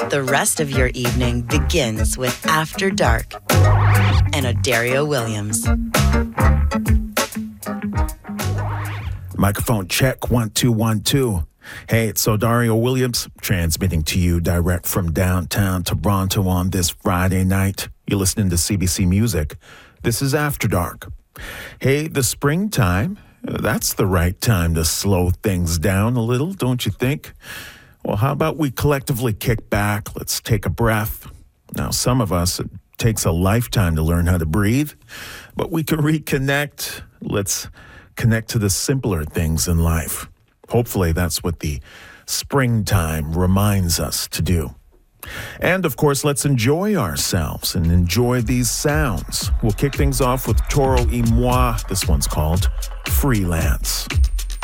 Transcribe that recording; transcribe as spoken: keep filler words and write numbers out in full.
The rest of your evening begins with After Dark and Adario Williams. Microphone check, one, two, one, two. Hey, it's Adario Williams, transmitting to you direct from downtown Toronto on this Friday night. You're listening to C B C Music. This is After Dark. Hey, the springtime, that's the right time to slow things down a little, don't you think? Well, how about we collectively kick back? Let's take a breath. Now, some of us, it takes a lifetime to learn how to breathe, but we can reconnect. Let's connect to the simpler things in life. Hopefully, that's what the springtime reminds us to do. And, of course, let's enjoy ourselves and enjoy these sounds. We'll kick things off with Toro y Moi. This one's called Freelance.